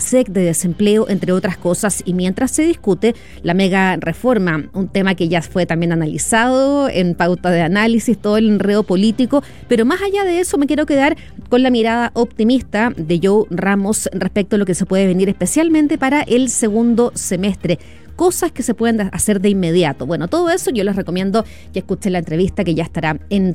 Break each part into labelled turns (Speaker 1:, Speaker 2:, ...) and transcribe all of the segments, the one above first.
Speaker 1: ISEC, de desempleo, entre otras cosas. Y mientras se discute la mega reforma, un tema que ya fue también analizado en pauta de análisis, todo el enredo político, pero más allá de eso me quiero quedar con la mirada optimista de Joe Ramos respecto a lo que se puede venir especialmente para el segundo semestre. Cosas que se pueden hacer de inmediato. Bueno, todo eso yo les recomiendo que escuchen la entrevista que ya estará en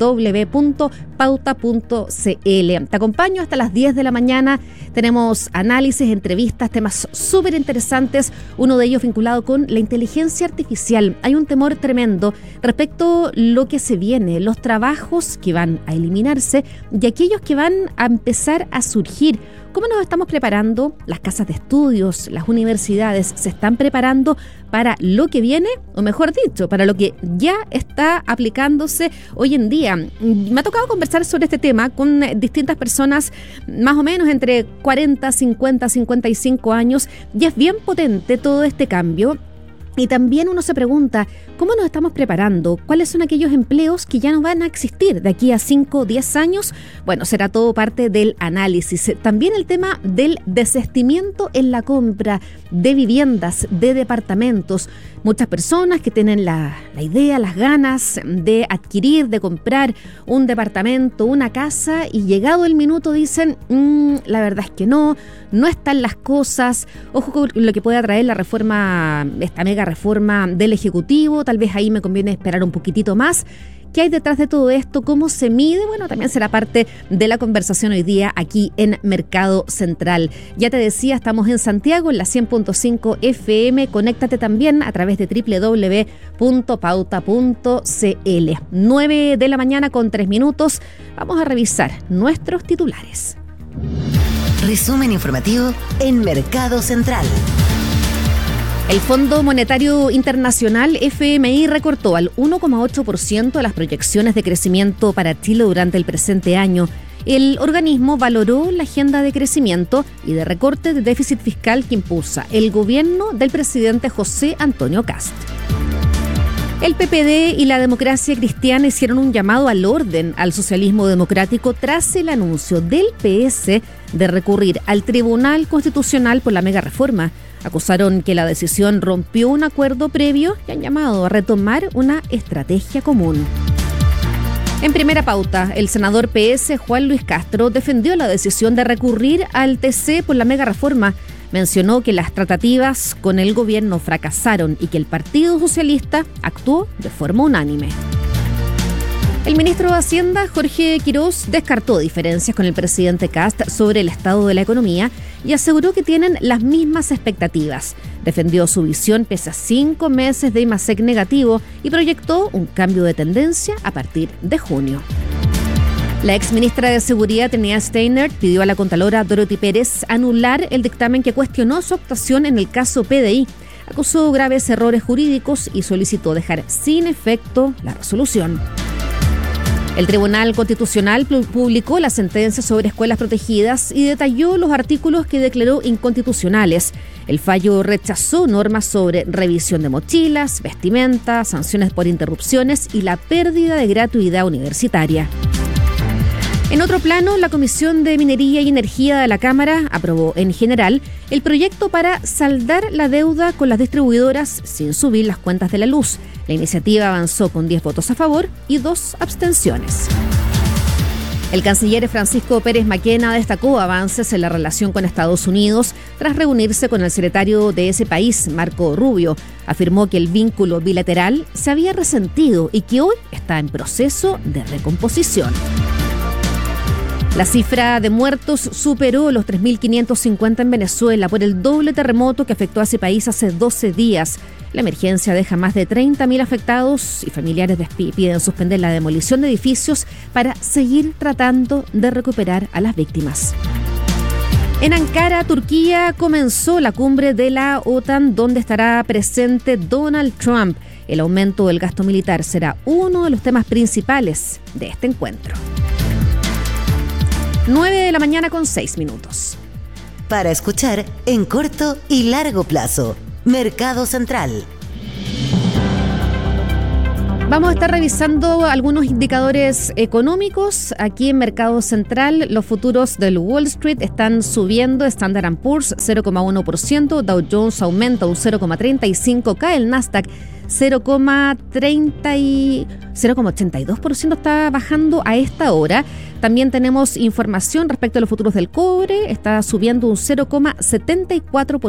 Speaker 1: www.pauta.cl. Te acompaño hasta las 10 de la mañana. Tenemos análisis, entrevistas, temas súper interesantes. Uno de ellos vinculado con la inteligencia artificial. Hay un temor tremendo respecto a lo que se viene, los trabajos que van a eliminarse y aquellos que van a empezar a surgir. ¿Cómo nos estamos preparando? Las casas de estudios, las universidades, ¿se están preparando para lo que viene? O mejor dicho, para lo que ya está aplicándose hoy en día. Me ha tocado conversar sobre este tema con distintas personas, más o menos entre 40, 50, 55 años, y es bien potente todo este cambio. Y también uno se pregunta, ¿cómo nos estamos preparando? ¿Cuáles son aquellos empleos que ya no van a existir de aquí a 5 o 10 años? Bueno, será todo parte del análisis. También el tema del desistimiento en la compra de viviendas, de departamentos. Muchas personas que tienen la idea, las ganas de adquirir, de comprar un departamento, una casa, y llegado el minuto dicen, la verdad es que no están las cosas. Ojo con lo que puede traer la reforma, esta mega reforma del Ejecutivo. Tal vez ahí me conviene esperar un poquitito más. ¿Qué hay detrás de todo esto? ¿Cómo se mide? Bueno, también será parte de la conversación hoy día aquí en Mercado Central. Ya te decía, estamos en Santiago, en la 100.5 FM. Conéctate también a través de www.pauta.cl. 9 de la mañana con 3 minutos. Vamos a revisar nuestros titulares.
Speaker 2: Resumen informativo en Mercado Central.
Speaker 1: El Fondo Monetario Internacional, FMI, recortó al 1,8% las proyecciones de crecimiento para Chile durante el presente año. El organismo valoró la agenda de crecimiento y de recorte de déficit fiscal que impulsa el gobierno del presidente José Antonio Kast. El PPD y la Democracia Cristiana hicieron un llamado al orden al socialismo democrático tras el anuncio del PS de recurrir al Tribunal Constitucional por la mega reforma. Acusaron que la decisión rompió un acuerdo previo y han llamado a retomar una estrategia común. En primera pauta, el senador PS Juan Luis Castro defendió la decisión de recurrir al TC por la mega reforma. Mencionó que las tratativas con el gobierno fracasaron y que el Partido Socialista actuó de forma unánime. El ministro de Hacienda, Jorge Quirós, descartó diferencias con el presidente Kast sobre el estado de la economía y aseguró que tienen las mismas expectativas. Defendió su visión pese a 5 meses de IMASEC negativo y proyectó un cambio de tendencia a partir de junio. La exministra de Seguridad, Tania Steiner, pidió a la contralora Dorothy Pérez anular el dictamen que cuestionó su actuación en el caso PDI. Acusó graves errores jurídicos y solicitó dejar sin efecto la resolución. El Tribunal Constitucional publicó la sentencia sobre escuelas protegidas y detalló los artículos que declaró inconstitucionales. El fallo rechazó normas sobre revisión de mochilas, vestimenta, sanciones por interrupciones y la pérdida de gratuidad universitaria. En otro plano, la Comisión de Minería y Energía de la Cámara aprobó en general el proyecto para saldar la deuda con las distribuidoras sin subir las cuentas de la luz. La iniciativa avanzó con 10 votos a favor y 2 abstenciones. El canciller Francisco Pérez Maquena destacó avances en la relación con Estados Unidos tras reunirse con el secretario de ese país, Marco Rubio. Afirmó que el vínculo bilateral se había resentido y que hoy está en proceso de recomposición. La cifra de muertos superó los 3.550 en Venezuela por el doble terremoto que afectó a ese país hace 12 días. La emergencia deja más de 30.000 afectados y familiares piden suspender la demolición de edificios para seguir tratando de recuperar a las víctimas. En Ankara, Turquía, comenzó la cumbre de la OTAN, donde estará presente Donald Trump. El aumento del gasto militar será uno de los temas principales de este encuentro. 9 de la mañana con 6 minutos.
Speaker 2: Para escuchar en corto y largo plazo, Mercado Central.
Speaker 1: Vamos a estar revisando algunos indicadores económicos. Aquí en Mercado Central, los futuros del Wall Street están subiendo. Standard & Poor's 0,1%, Dow Jones aumenta un 0,35%, cae el Nasdaq 0,82%, está bajando a esta hora. También tenemos información respecto a los futuros del cobre, está subiendo un 0,74%,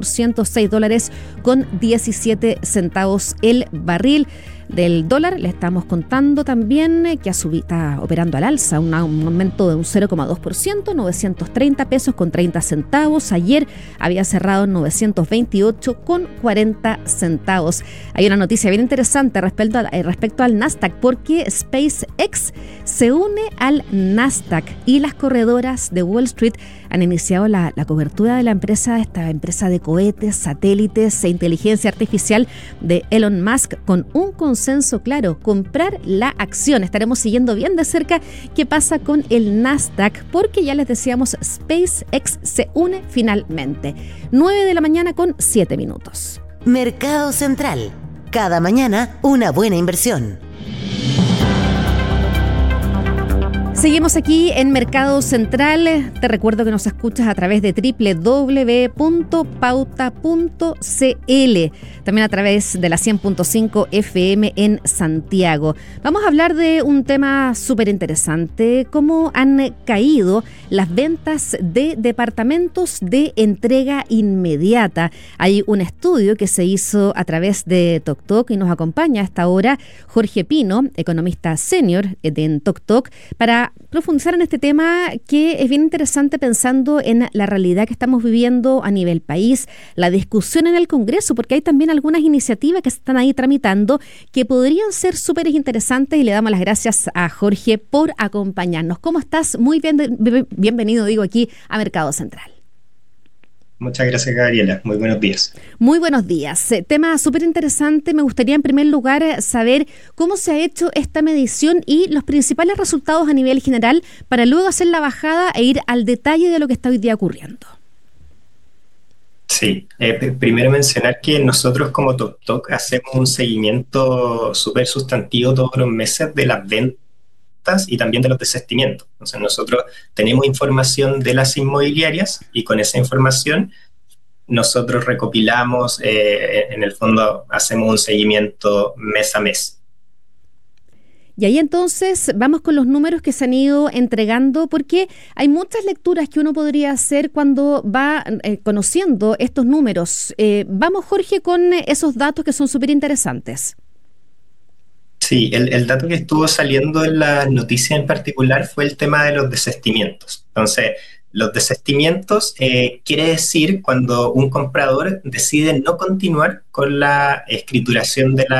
Speaker 1: $6.17 el barril. Del dólar le estamos contando también que está operando al alza, un aumento de un 0,2%, 930 pesos con 30 centavos. Ayer había cerrado en 928 con 40 centavos. Hay una noticia bien interesante respecto al Nasdaq, porque SpaceX se une al Nasdaq y las corredoras de Wall Street han iniciado la cobertura de esta empresa de cohetes, satélites e inteligencia artificial de Elon Musk, con un consenso claro: comprar la acción. Estaremos siguiendo bien de cerca qué pasa con el Nasdaq, porque ya les decíamos, SpaceX se une finalmente. 9:07 a.m.
Speaker 2: Mercado Central. Cada mañana una buena inversión.
Speaker 1: Seguimos aquí en Mercado Central. Te recuerdo que nos escuchas a través de www.pauta.cl, también a través de la 100.5 FM en Santiago. Vamos a hablar de un tema súper interesante: cómo han caído las ventas de departamentos de entrega inmediata. Hay un estudio que se hizo a través de TokTok y nos acompaña a esta hora Jorge Pino, economista senior en TokTok, para profundizar en este tema, que es bien interesante pensando en la realidad que estamos viviendo a nivel país, la discusión en el Congreso, porque hay también algunas iniciativas que se están ahí tramitando que podrían ser súper interesantes, y le damos las gracias a Jorge por acompañarnos. ¿Cómo estás? Muy bien, bienvenido, aquí a Mercado Central.
Speaker 3: Muchas gracias, Gabriela. Muy buenos días.
Speaker 1: Muy buenos días. Tema súper interesante. Me gustaría en primer lugar saber cómo se ha hecho esta medición y los principales resultados a nivel general, para luego hacer la bajada e ir al detalle de lo que está hoy día ocurriendo.
Speaker 3: Sí, primero mencionar que nosotros como TokTok hacemos un seguimiento súper sustantivo todos los meses de las ventas y también de los desistimientos. Entonces nosotros tenemos información de las inmobiliarias y con esa información nosotros recopilamos, en el fondo hacemos un seguimiento mes a mes.
Speaker 1: Y ahí entonces vamos con los números que se han ido entregando, porque hay muchas lecturas que uno podría hacer cuando va conociendo estos números. Vamos, Jorge, con esos datos que son súper interesantes.
Speaker 3: Sí, el dato que estuvo saliendo en la noticia en particular fue el tema de los desistimientos. Entonces, los desistimientos quiere decir cuando un comprador decide no continuar con la escrituración de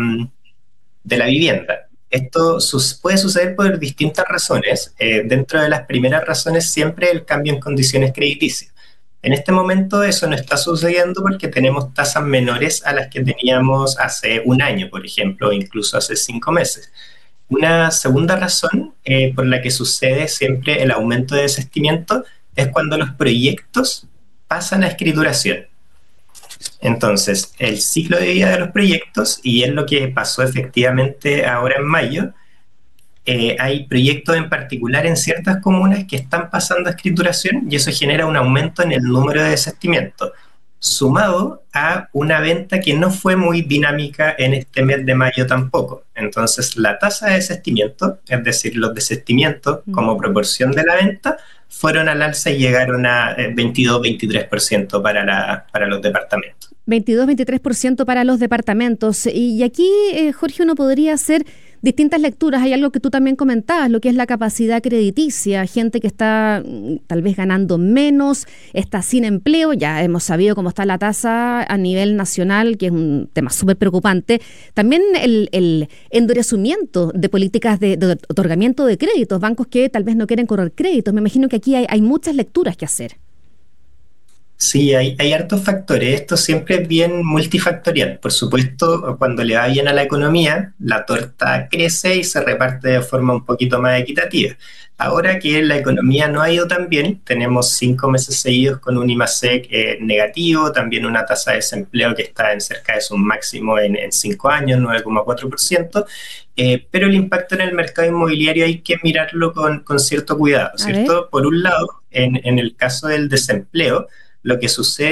Speaker 3: la vivienda. Esto puede suceder por distintas razones. Dentro de las primeras razones, siempre el cambio en condiciones crediticias. En este momento eso no está sucediendo porque tenemos tasas menores a las que teníamos hace un año, por ejemplo, o incluso hace 5 meses. Una segunda razón por la que sucede siempre el aumento de desistimiento es cuando los proyectos pasan a escrituración. Entonces, el ciclo de vida de los proyectos, y es lo que pasó efectivamente ahora en mayo, hay proyectos en particular en ciertas comunas que están pasando a escrituración, y eso genera un aumento en el número de desistimientos, sumado a una venta que no fue muy dinámica en este mes de mayo tampoco. Entonces, la tasa de desistimiento, es decir, los desistimientos como proporción de la venta, fueron al alza y llegaron a 22-23% para los departamentos.
Speaker 1: 22-23% para los departamentos. Y aquí, Jorge, uno podría hacer distintas lecturas. Hay algo que tú también comentabas, lo que es la capacidad crediticia. Gente que está tal vez ganando menos, está sin empleo. Ya hemos sabido cómo está la tasa a nivel nacional, que es un tema súper preocupante. También el endurecimiento de políticas de otorgamiento de créditos, bancos que tal vez no quieren correr créditos. Me imagino que aquí hay muchas lecturas que hacer.
Speaker 3: Sí, hay hartos factores. Esto siempre es bien multifactorial. Por supuesto, cuando le va bien a la economía, la torta crece y se reparte de forma un poquito más equitativa. Ahora que la economía no ha ido tan bien, tenemos 5 meses seguidos con un IMASEC negativo, también una tasa de desempleo que está en cerca de su máximo en 5 años, 9,4%. Pero el impacto en el mercado inmobiliario hay que mirarlo con cierto cuidado,
Speaker 1: A ver.
Speaker 3: ¿cierto? Por un lado, en el caso del desempleo, lo que sucede